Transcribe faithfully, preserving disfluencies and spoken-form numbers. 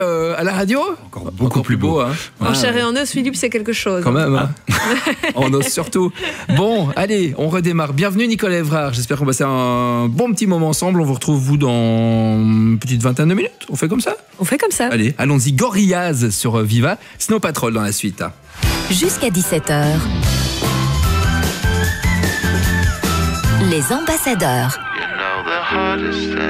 Euh, à la radio, encore beaucoup encore plus beau. beau hein. En ah, chair et en os, Philippe, c'est quelque chose. Quand même, hein. En os surtout. Bon, allez, on redémarre. Bienvenue Nicole Évrard. J'espère qu'on va passer un bon petit moment ensemble. On vous retrouve vous dans une petite vingtaine de minutes. On fait comme ça On fait comme ça. Allez, allons-y. Gorillaz sur Viva. Snow Patrol dans la suite. Jusqu'à dix-sept heures. Les ambassadeurs.